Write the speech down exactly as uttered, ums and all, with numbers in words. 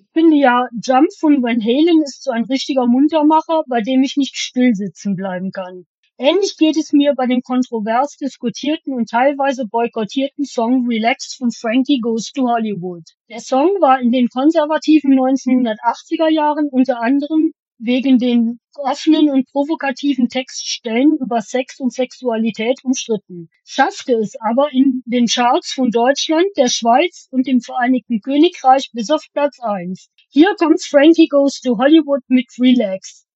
Finde ja, Jump von Van Halen ist so ein richtiger Muntermacher, bei dem ich nicht still sitzen bleiben kann. Ähnlich geht es mir bei dem kontrovers diskutierten und teilweise boykottierten Song Relax von Frankie Goes to Hollywood. Der Song war in den konservativen neunzehnhundertachtziger Jahren unter anderem wegen den offenen und provokativen Textstellen über Sex und Sexualität umstritten, schaffte es aber in den Charts von Deutschland, der Schweiz und dem Vereinigten Königreich bis auf Platz eins. Hier kommt Frankie Goes to Hollywood mit Relax.